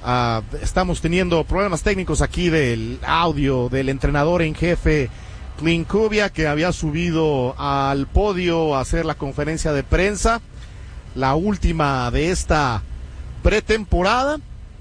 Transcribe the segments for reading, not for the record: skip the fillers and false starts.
Estamos teniendo problemas técnicos aquí del audio del entrenador en jefe Clint Kubiak, que había subido al podio a hacer la conferencia de prensa, la última de esta pretemporada,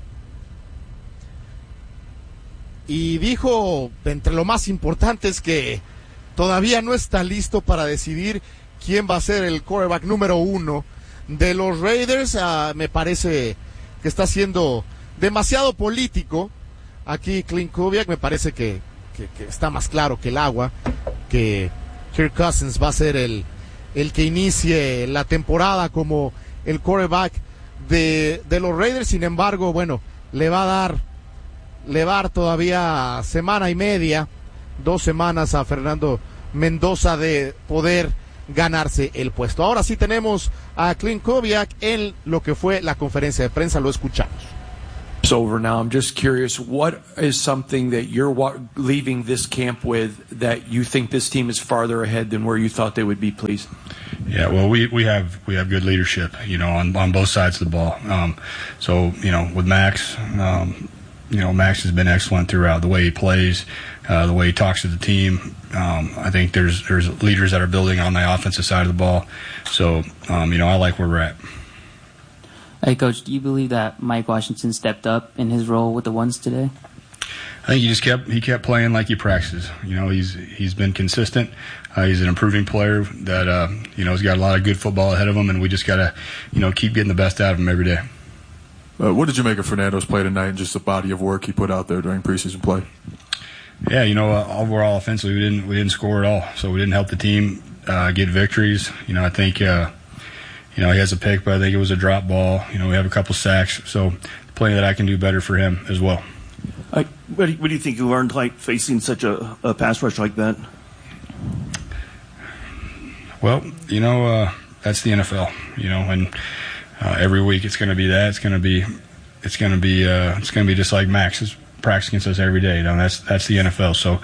y dijo, entre lo más importante es que todavía no está listo para decidir quién va a ser el quarterback número 1 de los Raiders. Me parece que está siendo demasiado político aquí Clint Kubiak. Me parece que está más claro que el agua que Kirk Cousins va a ser el que inicie la temporada como el quarterback de los Raiders. Sin embargo, bueno, le va a dar todavía semana y media, 2 semanas a Fernando Mendoza de poder ganarse el puesto. Ahora sí tenemos a Clint Kubiak en lo que fue la conferencia de prensa. Lo escuchamos. It's over now. I'm just curious, what is something that you're leaving this camp with that you think this team is farther ahead than where you thought they would be, please? Yeah, well, we have good leadership, on both sides of the ball. So, with Max, Max has been excellent throughout the way he plays, the way he talks to the team. I think there's leaders that are building on the offensive side of the ball. So, I like where we're at. Hey, Coach, do you believe that Mike Washington stepped up in his role with the ones today? I think he kept playing like he practices. He's been consistent. He's an improving player that he's got a lot of good football ahead of him, and we just gotta keep getting the best out of him every day. What did you make of Fernando's play tonight and just the body of work he put out there during preseason play? Yeah, overall offensively we didn't score at all, so we didn't help the team get victories. I think he has a pick, but I think it was a drop ball. We have a couple sacks, so plenty that I can do better for him as well. What do you think you learned, like, facing such a pass rush like that? Well, that's the NFL, and every week it's going to be that. It's going to be just like Max is practicing against us every day. That's the NFL. So,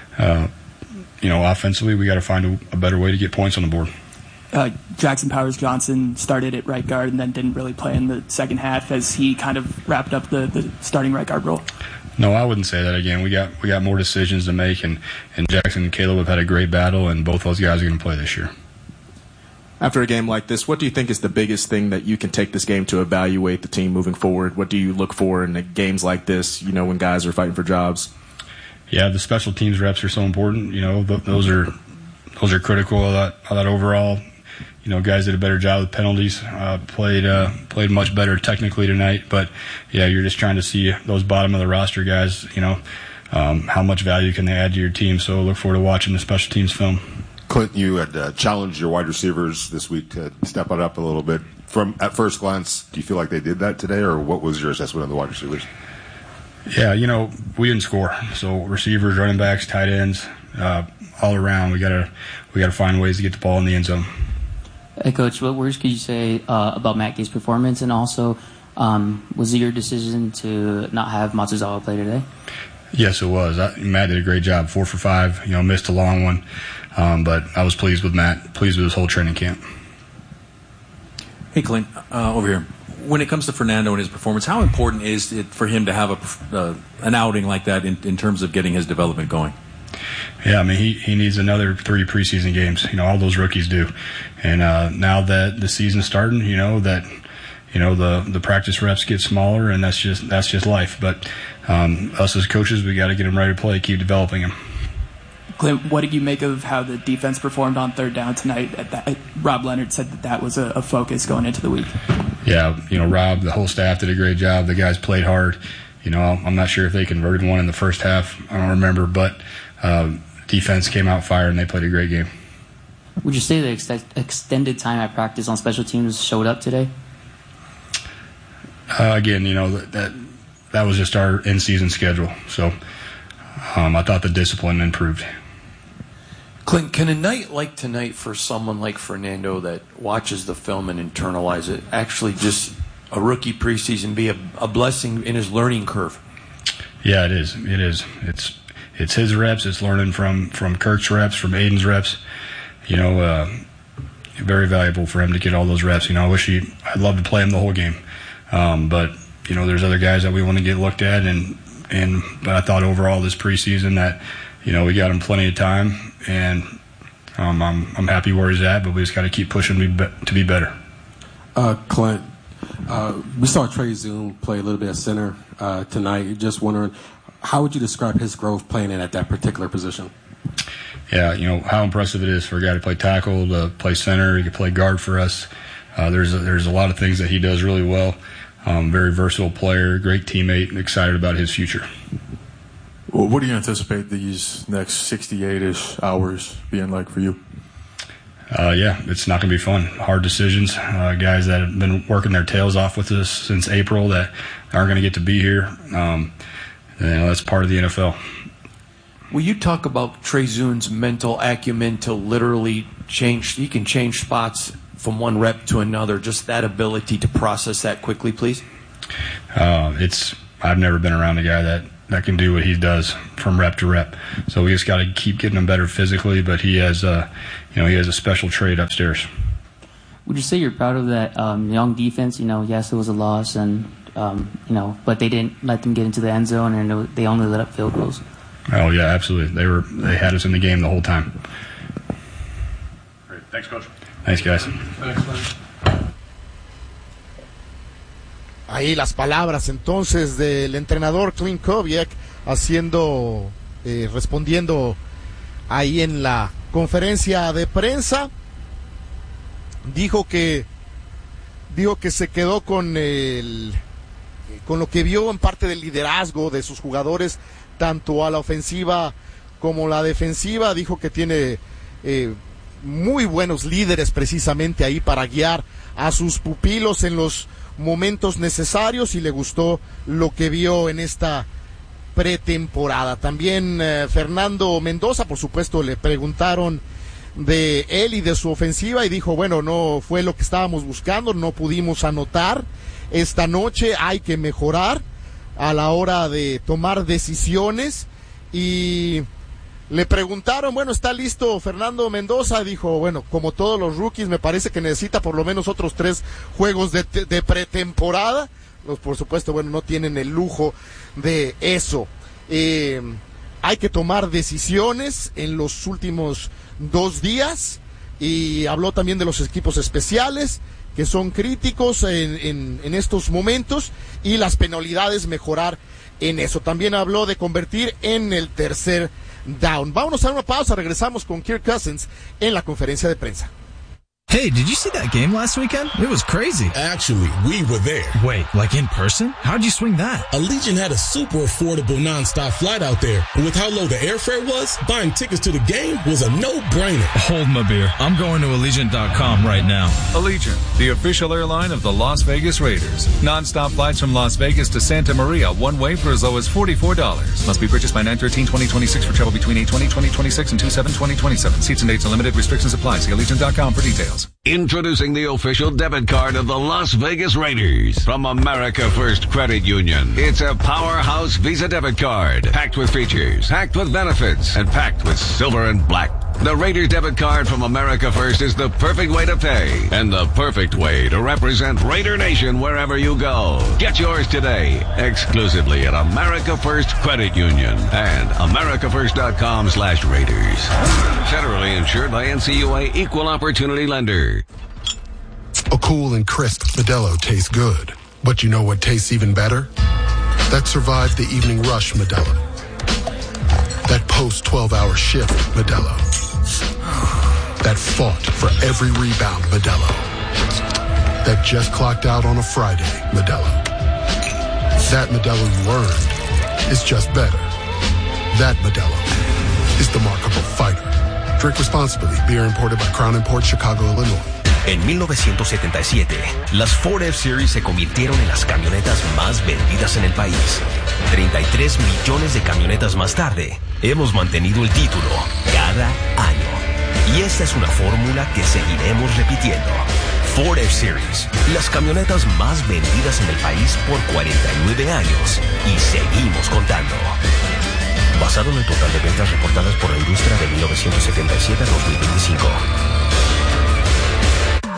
offensively we got to find a better way to get points on the board. Jackson Powers-Johnson started at right guard and then didn't really play in the second half. Has he kind of wrapped up the starting right guard role? No, I wouldn't say that. Again, we got more decisions to make, and Jackson and Caleb have had a great battle, and both those guys are going to play this year. After a game like this, what do you think is the biggest thing that you can take this game to evaluate the team moving forward? What do you look for in the games like this, when guys are fighting for jobs? Yeah, the special teams reps are so important. Those are critical of that overall. Guys did a better job with penalties, played much better technically tonight. But, yeah, you're just trying to see those bottom of the roster guys, how much value can they add to your team. So look forward to watching the special teams film. Clint, you had challenged your wide receivers this week to step it up a little bit. At first glance, do you feel like they did that today, or what was your assessment of the wide receivers? Yeah, we didn't score. So receivers, running backs, tight ends, all around, we gotta find ways to get the ball in the end zone. Hey, Coach, what words could you say about Matt Gate's performance? And also, was it your decision to not have Matsuzawa play today? Yes, it was. Matt did a great job, 4 for 5, missed a long one. But I was pleased with Matt, pleased with his whole training camp. Hey, Clint, over here. When it comes to Fernando and his performance, how important is it for him to have an outing like that in terms of getting his development going? Yeah, I mean, he needs another 3 preseason games. All those rookies do. And now that the season's starting, the practice reps get smaller, and that's just life. But us as coaches, we got to get him ready to play, keep developing him. Clint, what did you make of how the defense performed on third down tonight? Rob Leonard said that was a focus going into the week. Yeah, Rob, the whole staff did a great job. The guys played hard. I'm not sure if they converted one in the first half. I don't remember, but defense came out fire and they played a great game. Would you say the extended time at practice on special teams showed up today? Again, that was just our in-season schedule. So I thought the discipline improved. Clint, can a night like tonight for someone like Fernando that watches the film and internalize it actually just a rookie preseason be a blessing in his learning curve? Yeah, it is. It is. It's his reps. It's learning from Kirk's reps, from Aiden's reps. Very valuable for him to get all those reps. I'd love to play him the whole game. But there's other guys that we want to get looked at, but I thought overall this preseason that, we got him plenty of time, and I'm happy where he's at, but we just got to keep pushing to be better. Clint, we saw Trey Zoom play a little bit of center tonight. Just wondering, how would you describe his growth playing at that particular position? Yeah, how impressive it is for a guy to play tackle, to play center, he can play guard for us. There's a lot of things that he does really well. Very versatile player, great teammate, and excited about his future. Well, what do you anticipate these next 68-ish hours being like for you? Yeah, it's not going to be fun. Hard decisions. Guys that have been working their tails off with us since April that aren't going to get to be here. That's part of the NFL. Will you talk about Trey Zoom's mental acumen to literally change? He can change spots from one rep to another. Just that ability to process that quickly, please. I've never been around a guy that can do what he does from rep to rep. So we just got to keep getting him better physically. But he has a special trait upstairs. Would you say you're proud of that young defense? Yes, it was a loss, and but they didn't let them get into the end zone, and they only let up field goals. Oh yeah, absolutely. They had us in the game the whole time. Great, thanks, Coach. Thanks, guys. Thanks. Ahí las palabras entonces del entrenador Clint Kubiak respondiendo ahí en la conferencia de prensa. Dijo que se quedó con lo que vio en parte del liderazgo de sus jugadores, tanto a la ofensiva como la defensiva. Dijo que tiene muy buenos líderes precisamente ahí para guiar a sus pupilos en los momentos necesarios, y le gustó lo que vio en esta pretemporada. También Fernando Mendoza, por supuesto, le preguntaron de él y de su ofensiva, y dijo, bueno, no fue lo que estábamos buscando, no pudimos anotar esta noche, hay que mejorar a la hora de tomar decisiones. Y le preguntaron, bueno, ¿está listo Fernando Mendoza? Dijo, bueno, como todos los rookies, me parece que necesita por lo menos otros 3 juegos de pretemporada. Pues, por supuesto, bueno, no tienen el lujo de eso. Hay que tomar decisiones en los últimos 2 días, y habló también de los equipos especiales, que son críticos en estos momentos, y las penalidades, mejorar en eso. También habló de convertir en el tercer down. Vámonos a una pausa, regresamos con Kirk Cousins en la conferencia de prensa. Hey, did you see that game last weekend? It was crazy. Actually, we were there. Wait, like in person? How'd you swing that? Allegiant had a super affordable nonstop flight out there. And with how low the airfare was, buying tickets to the game was a no-brainer. Hold my beer. I'm going to Allegiant.com right now. Allegiant, the official airline of the Las Vegas Raiders. Nonstop flights from Las Vegas to Santa Maria, one way for as low as $44. Must be purchased by 9/13/2026 for travel between 8/20/2026 and 2/7/2027. Seats and dates are limited. Restrictions apply. See Allegiant.com for details. Introducing the official debit card of the Las Vegas Raiders from America First Credit Union. It's a powerhouse Visa debit card, packed with features, packed with benefits, and packed with silver and black. The Raiders debit card from America First is the perfect way to pay and the perfect way to represent Raider Nation wherever you go. Get yours today, exclusively at America First Credit Union and americafirst.com/Raiders. Federally insured by NCUA Equal Opportunity Lender. A cool and crisp Modelo tastes good. But you know what tastes even better? That survived the evening rush Modelo. That post-12-hour shift Modelo. That fought for every rebound Modelo. That just clocked out on a Friday Modelo. That Modelo you earned is just better. That Modelo is the markable fighter. Drink responsibly. Beer imported by Crown Imports, Chicago, Illinois. En 1977, las Ford F-Series se convirtieron en las camionetas más vendidas en el país. 33 millones de camionetas más tarde, hemos mantenido el título cada año. Y esta es una fórmula que seguiremos repitiendo. Ford F-Series, las camionetas más vendidas en el país por 49 años. Y seguimos contando. Basado en el total de ventas reportadas por la industria de 1977 a 2025.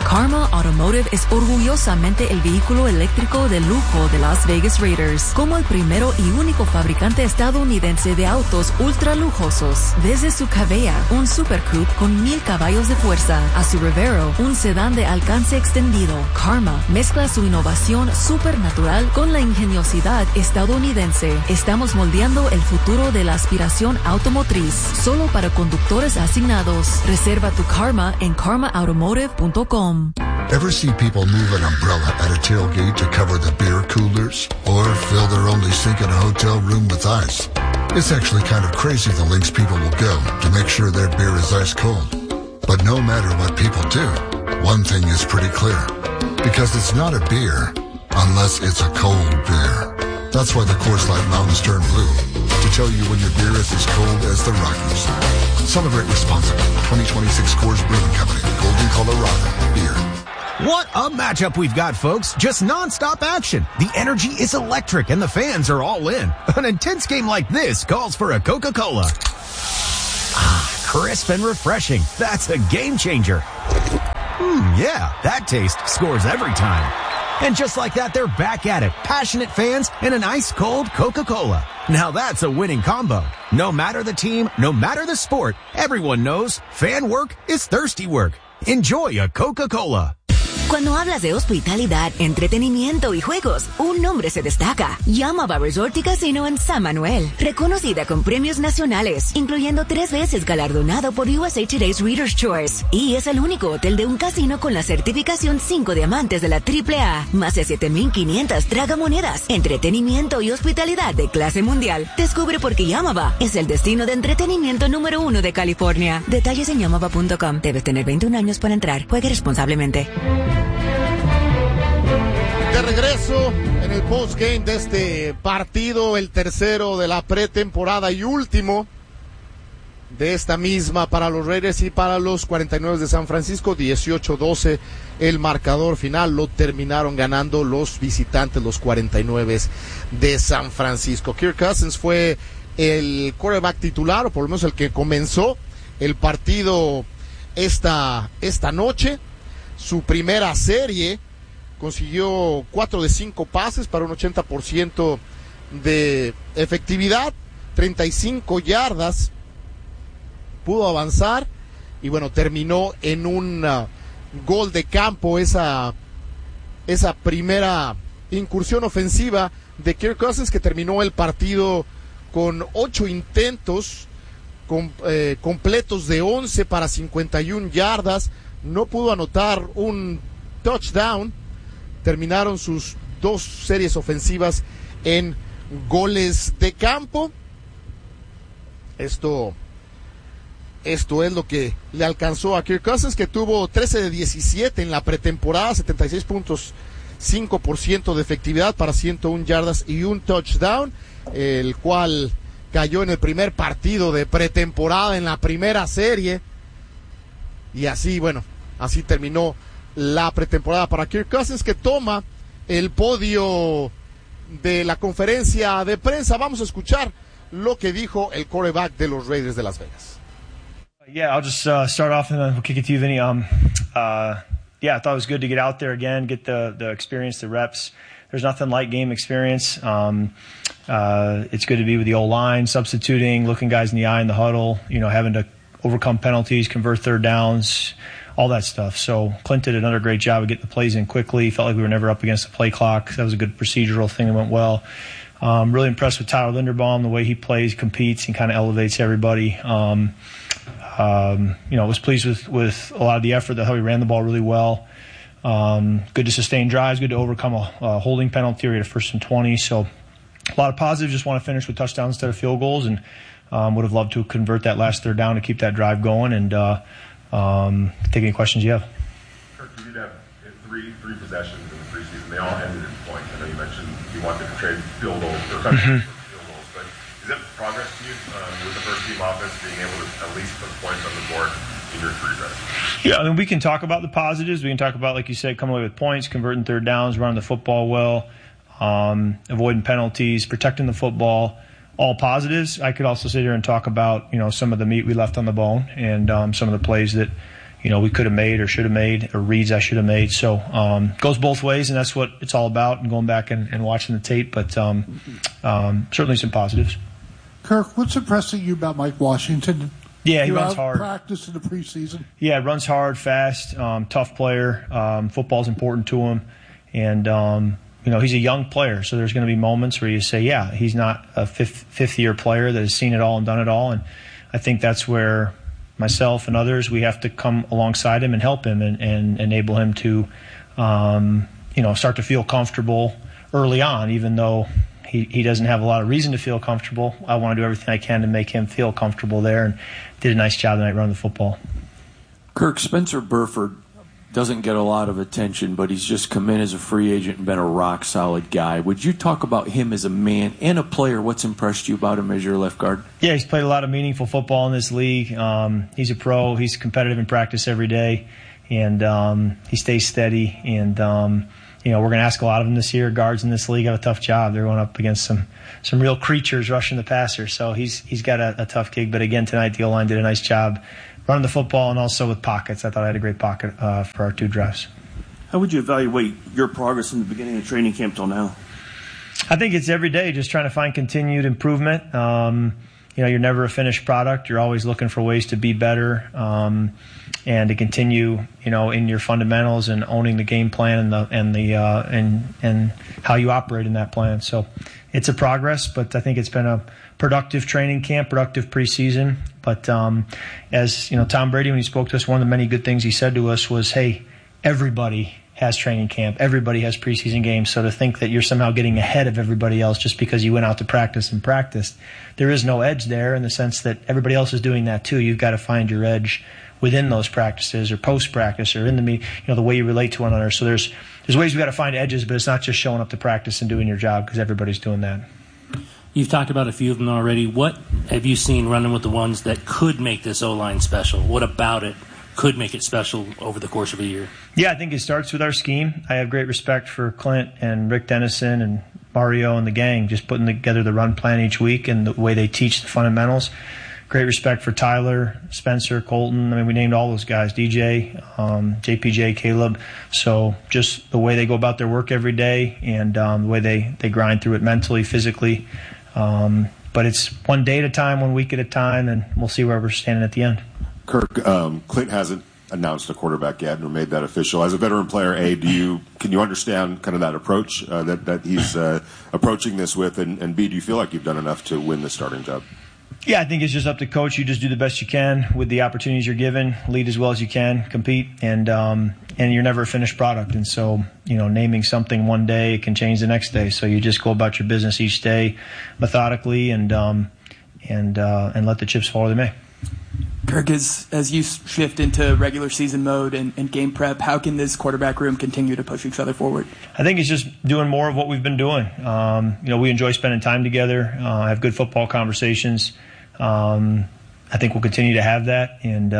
Karma Automotive es orgullosamente el vehículo eléctrico de lujo de Las Vegas Raiders, como el primero y único fabricante estadounidense de autos ultra lujosos. Desde su Cavea, un Super Coupe con 1000 caballos de fuerza, a su Revero, un sedán de alcance extendido, Karma mezcla su innovación supernatural con la ingeniosidad estadounidense. Estamos moldeando el futuro de la aspiración automotriz, solo para conductores asignados. Reserva tu Karma en karmaautomotive.com. Ever see people move an umbrella at a tailgate to cover the beer coolers? Or fill their only sink in a hotel room with ice? It's actually kind of crazy the lengths people will go to make sure their beer is ice cold. But no matter what people do, one thing is pretty clear. Because it's not a beer unless it's a cold beer. That's why the Coors Light Mountains turn blue. To tell you when your beer is as cold as the Rockies. Celebrate responsibly. 2026 Coors Brewing Company. Golden, Colorado. Beer. What a matchup we've got, folks. Just non-stop action. The energy is electric and the fans are all in. An intense game like this calls for a Coca-Cola. Ah, crisp and refreshing. That's a game changer. Yeah, that taste scores every time. And just like that, they're back at it. Passionate fans and an ice-cold Coca-Cola. Now that's a winning combo. No matter the team, no matter the sport, everyone knows fan work is thirsty work. Enjoy a Coca-Cola. Cuando hablas de hospitalidad, entretenimiento y juegos, un nombre se destaca. Yamava Resort y Casino en San Manuel. Reconocida con premios nacionales, incluyendo 3 veces galardonado por USA Today's Reader's Choice. Y es el único hotel de un casino con la certificación 5 diamantes de la AAA. Más de 7,500 tragamonedas, entretenimiento y hospitalidad de clase mundial. Descubre por qué Yamava es el destino de entretenimiento número 1 de California. Detalles en yamava.com. Debes tener 21 años para entrar. Juegue responsablemente. De regreso en el postgame de este partido, el tercero de la pretemporada y último de esta misma para los Raiders y para los 49 de San Francisco. 18-12 el marcador final, lo terminaron ganando los visitantes, los 49 de San Francisco. Kirk Cousins fue el quarterback titular, o por lo menos el que comenzó el partido esta noche. Su primera serie consiguió 4 de 5 pases para un 80% de efectividad, 35 yardas, pudo avanzar y bueno, terminó en un gol de campo esa primera incursión ofensiva de Kirk Cousins, que terminó el partido con 8 intentos completos de 11 para 51 yardas. No pudo anotar un touchdown. Terminaron sus 2 series ofensivas en goles de campo. Esto es lo que le alcanzó a Kirk Cousins, que tuvo 13 de 17 en la pretemporada, 76.5% de efectividad para 101 yardas y un touchdown, el cual cayó en el primer partido de pretemporada en la primera serie. Y así, bueno, así terminó la pretemporada para Kirk Cousins, que toma el podio de la conferencia de prensa. Vamos a escuchar lo que dijo el quarterback de los Raiders de Las Vegas. Yeah, I'll just start off and then we'll kick it to you, Vinny. Yeah, I thought it was good to get out there again, get the experience, the reps. There's nothing like game experience. It's good to be with the O-line, substituting, looking guys in the eye in the huddle, having to overcome penalties, convert third downs, all that stuff. So Clint did another great job of getting the plays in quickly. Felt like we were never up against the play clock. That was a good procedural thing that went well. Really impressed with Tyler Linderbaum, the way he plays, competes, and kind of elevates everybody. Was pleased with a lot of the effort, how he ran the ball really well. Good to sustain drives, good to overcome a holding penalty. We had a 1st and 20. So a lot of positives. Just want to finish with touchdowns instead of field goals, and would have loved to convert that last third down to keep that drive going. And take any questions you have. Kirk, you did have three possessions in the preseason. They all ended in points. I know you mentioned you wanted to trade field goals or touchdowns for field goals, but is that progress to you with the first team offense being able to at least put points on the board in your career drives? Yeah, I mean, we can talk about the positives. We can talk about, like you said, coming away with points, converting third downs, running the football well, avoiding penalties, protecting the football. All positives. I could also sit here and talk about, some of the meat we left on the bone and some of the plays that, we could have made or should have made, or reads I should have made. So goes both ways, and that's what it's all about, and going back and watching the tape. But certainly some positives. Kirk, what's impressing you about Mike Washington? Yeah, he runs hard. Practice in the preseason. Yeah, runs hard, fast, tough player. Football's important to him, and he's a young player. So there's going to be moments where you say, yeah, he's not a fifth-year player that has seen it all and done it all. And I think that's where myself and others, we have to come alongside him and help him and enable him to, start to feel comfortable early on, even though he doesn't have a lot of reason to feel comfortable. I want to do everything I can to make him feel comfortable there, and did a nice job tonight running the football. Kirk, Spencer Burford doesn't get a lot of attention, but he's just come in as a free agent and been a rock-solid guy. Would you talk about him as a man and a player? What's impressed you about him as your left guard? Yeah, he's played a lot of meaningful football in this league. He's a pro. He's competitive in practice every day, and he stays steady. And, we're going to ask a lot of them this year. Guards in this league have a tough job. They're going up against some real creatures rushing the passer. So he's got a tough gig. But, again, tonight the O-line did a nice job running the football and also with pockets. I thought I had a great pocket for our 2 drives. How would you evaluate your progress from the beginning of training camp till now? I think it's every day just trying to find continued improvement. You're never a finished product. You're always looking for ways to be better and to continue, in your fundamentals and owning the game plan and how you operate in that plan. So it's a progress, but I think it's been a productive training camp, productive preseason. But as Tom Brady, when he spoke to us, one of the many good things he said to us was, hey, everybody has training camp. Everybody has preseason games. So to think that you're somehow getting ahead of everybody else just because you went out to practice and practiced, there is no edge there in the sense that everybody else is doing that too. You've got to find your edge within those practices or post-practice or in the way you relate to one another. So there's ways we've got to find edges, but it's not just showing up to practice and doing your job because everybody's doing that. You've talked about a few of them already. What have you seen running with the ones that could make this O-line special? What about it could make it special over the course of a year? Yeah, I think it starts with our scheme. I have great respect for Clint and Rick Dennison and Mario and the gang, just putting together the run plan each week and the way they teach the fundamentals. Great respect for Tyler, Spencer, Colton. I mean, we named all those guys, DJ, JPJ, Caleb. So just the way they go about their work every day and the way they grind through it mentally, physically. But it's one day at a time, 1 week at a time, and we'll see where we're standing at the end. Kirk, Clint hasn't announced a quarterback yet or made that official. As a veteran player, can you understand kind of that approach that he's approaching this with, and B, do you feel like you've done enough to win the starting job? Yeah, I think it's just up to coach. You just do the best you can with the opportunities you're given, lead as well as you can, compete, and you're never a finished product. And so, naming something one day, it can change the next day. So you just go about your business each day methodically and let the chips fall where they may. Kirk, as you shift into regular season mode and game prep, how can this quarterback room continue to push each other forward? I think it's just doing more of what we've been doing. We enjoy spending time together, have good football conversations. I think we'll continue to have that, and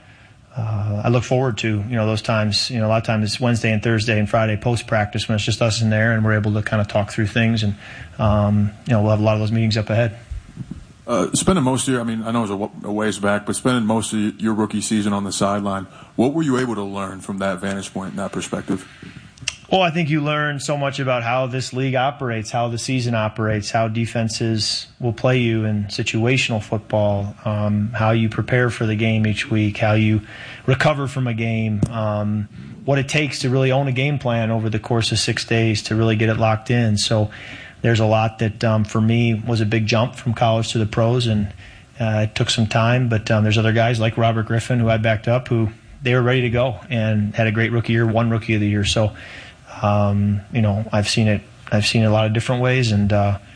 I look forward to those times. A lot of times it's Wednesday and Thursday and Friday post practice when it's just us in there and we're able to kind of talk through things, and we'll have a lot of those meetings up ahead. Spending most of I know it was a ways back, but spending most of your rookie season on the sideline, what were you able to learn from that vantage point and that perspective? Well, I think you learn so much about how this league operates, how the season operates, how defenses will play you in situational football, how you prepare for the game each week, how you recover from a game, what it takes to really own a game plan over the course of 6 days to really get it locked in. So there's a lot that for me was a big jump from college to the pros, and it took some time. But there's other guys like Robert Griffin, who I backed up, who they were ready to go and had a great rookie year, won Rookie of the Year. So I've seen it a lot of different ways, and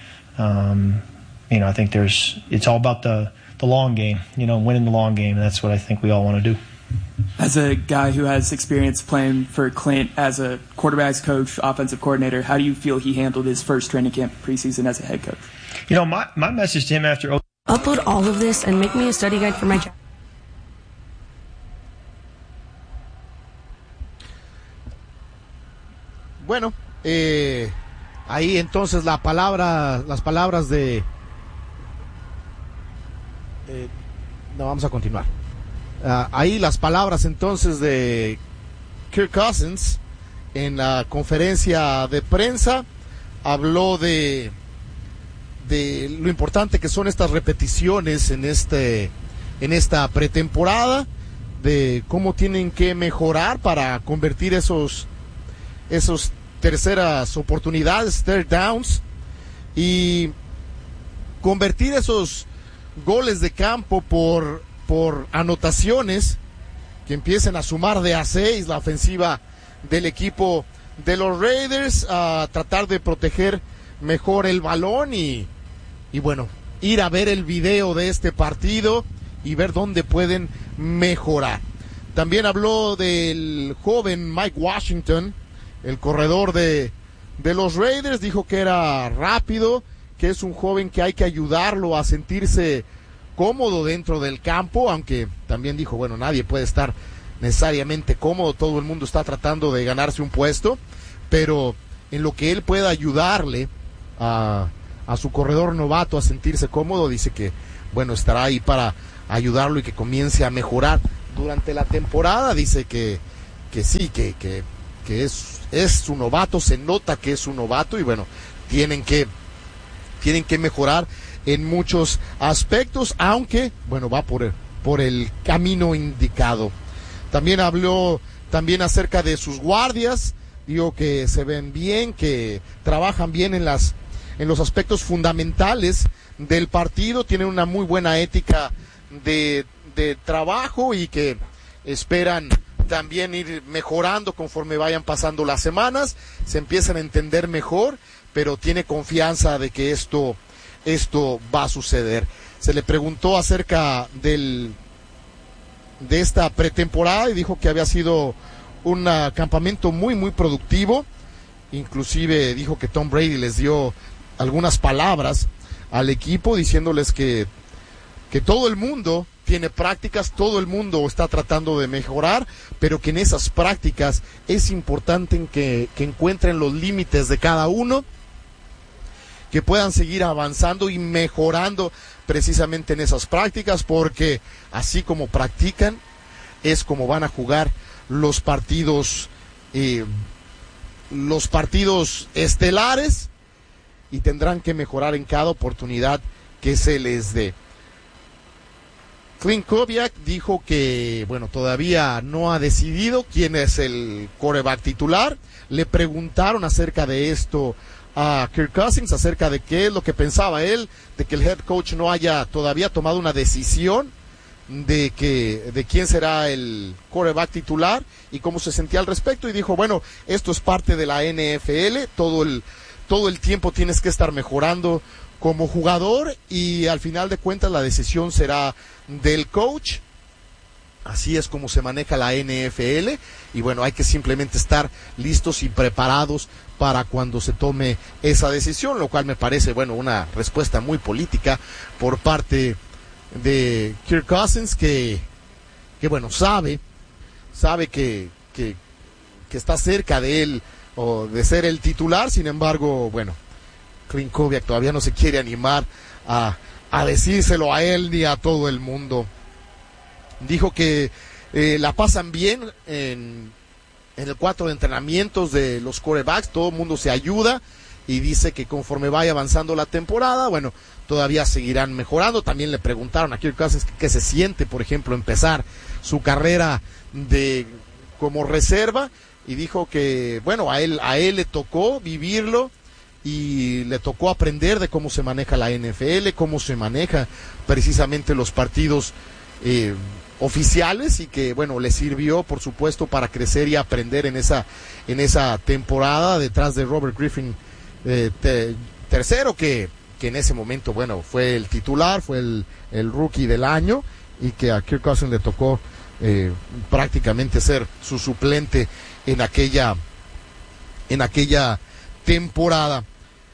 I think it's all about the long game, winning the long game, and that's what I think we all want to do. As a guy who has experience playing for Clint as a quarterbacks coach, offensive coordinator, how do you feel he handled his first training camp preseason as a head coach? My message to him after upload all of this and make me a study guide for my job. Bueno, ahí entonces las palabras de... no, vamos a continuar. ahí las palabras entonces de Kirk Cousins en la conferencia de prensa. Habló de lo importante que son estas repeticiones en esta pretemporada, de cómo tienen que mejorar para convertir esos terceras oportunidades, third downs, y convertir esos goles de campo por anotaciones que empiecen a sumar de a 6 la ofensiva del equipo de los Raiders, a tratar de proteger mejor el balón y bueno, ir a ver el video de este partido y ver dónde pueden mejorar. También habló del joven Mike Washington, el corredor de los Raiders. Dijo que era rápido, que es un joven que hay que ayudarlo a sentirse cómodo dentro del campo, aunque también dijo, bueno, nadie puede estar necesariamente cómodo, todo el mundo está tratando de ganarse un puesto, pero en lo que él pueda ayudarle a su corredor novato a sentirse cómodo, dice que, bueno, estará ahí para ayudarlo y que comience a mejorar durante la temporada. Dice que sí, que es un novato, se nota que es un novato y bueno, tienen que mejorar en muchos aspectos, aunque bueno, va por el camino indicado. También habló acerca de sus guardias, digo que se ven bien, que trabajan bien en los aspectos fundamentales del partido, tienen una muy buena ética de trabajo y que esperan también ir mejorando conforme vayan pasando las semanas, se empiezan a entender mejor, pero tiene confianza de que esto va a suceder. Se le preguntó acerca de esta pretemporada y dijo que había sido un campamento muy muy productivo. Inclusive dijo que Tom Brady les dio algunas palabras al equipo diciéndoles que todo el mundo tiene prácticas, todo el mundo está tratando de mejorar, pero que en esas prácticas es importante que encuentren los límites de cada uno, que puedan seguir avanzando y mejorando precisamente en esas prácticas, porque así como practican es como van a jugar los partidos estelares, y tendrán que mejorar en cada oportunidad que se les dé. Clint Kubiak dijo que, bueno, todavía no ha decidido quién es el quarterback titular. Le preguntaron acerca de esto a Kirk Cousins, acerca de qué es lo que pensaba él, de que el head coach no haya todavía tomado una decisión de quién será el quarterback titular y cómo se sentía al respecto, y dijo, bueno, esto es parte de la NFL, todo el tiempo tienes que estar mejorando como jugador y al final de cuentas la decisión será del coach. Así es como se maneja la NFL y bueno, hay que simplemente estar listos y preparados para cuando se tome esa decisión, lo cual me parece, bueno, una respuesta muy política por parte de Kirk Cousins, que bueno, sabe que está cerca de él o de ser el titular. Sin embargo, bueno, Clint Kubiak todavía no se quiere animar a decírselo a él ni a todo el mundo. Dijo que la pasan bien en el cuarto de entrenamientos de los quarterbacks, todo el mundo se ayuda, y dice que conforme vaya avanzando la temporada, bueno, todavía seguirán mejorando. También le preguntaron a Kirk Cousins qué se siente, por ejemplo, empezar su carrera como reserva, y dijo que, bueno, a él le tocó vivirlo y le tocó aprender de cómo se maneja la NFL, cómo se maneja precisamente los partidos oficiales, y que bueno, le sirvió por supuesto para crecer y aprender en esa temporada detrás de Robert Griffin tercero, que en ese momento bueno, fue el titular, fue el rookie del año, y que a Kirk Cousins le tocó prácticamente ser su suplente en aquella temporada.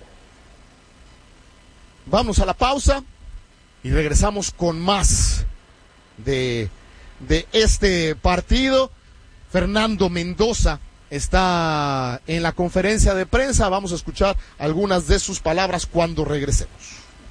Vamos a la pausa y regresamos con más de este partido. Fernando Mendoza está en la conferencia de prensa. Vamos a escuchar algunas de sus palabras cuando regresemos.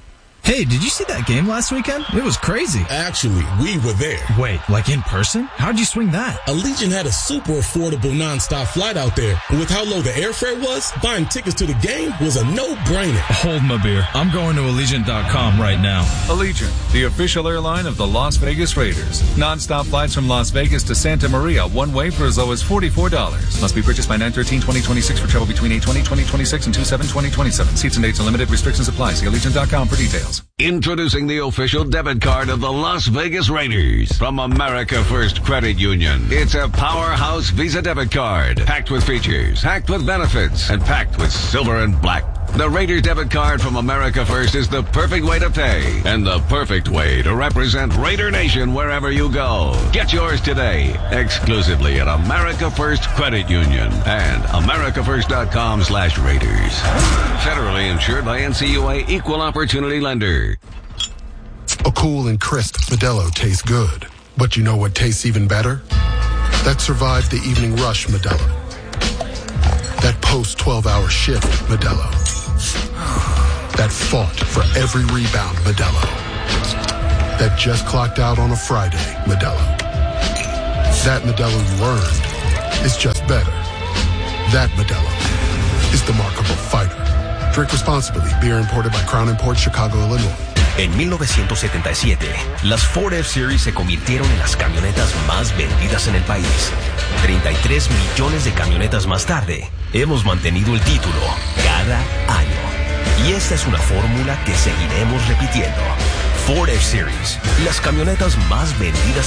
Hey, did you see that game last weekend? It was crazy. Actually, we were there. Wait, like in person? How'd you swing that? Allegiant had a super affordable nonstop flight out there. And with how low the airfare was, buying tickets to the game was a no-brainer. Hold my beer. I'm going to Allegiant.com right now. Allegiant, the official airline of the Las Vegas Raiders. Non-stop flights from Las Vegas to Santa Maria, one way for as low as $44. Must be purchased by 9/13/2026 for travel between 8/20/2026 and 2/7/2027. Seats and dates and limited restrictions apply. See Allegiant.com for details. Introducing the official debit card of the Las Vegas Raiders from America First Credit Union. It's a powerhouse Visa debit card, packed with features, packed with benefits, and packed with silver and black. The Raiders debit card from America First is the perfect way to pay and the perfect way to represent Raider Nation wherever you go. Get yours today, exclusively at America First Credit Union and americafirst.com/Raiders. Federally insured by NCUA Equal Opportunity Lender. A cool and crisp Modelo tastes good. But you know what tastes even better? That survived the evening rush Modelo. That post-12-hour shift Modelo. That fought for every rebound Modelo. That just clocked out on a Friday Modelo. That Modelo you earned is just better. That Modelo is the mark of a fighter. Drink responsibly. Beer imported by Crown Imports, Chicago, Illinois. En 1977, las Ford F-Series se convirtieron en las camionetas más vendidas en el país. 33 millones de camionetas más tarde, hemos mantenido el título cada año. Y esta es una fórmula que seguiremos repitiendo. Ford F-Series, las camionetas más vendidas